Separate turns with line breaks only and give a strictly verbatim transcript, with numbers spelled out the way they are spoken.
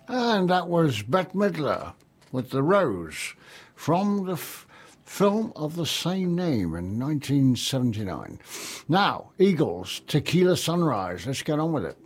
And that was Bette Midler with The Rose from the f- film of the same name in nineteen seventy-nine. Now, Eagles, Tequila Sunrise. Let's get on with it.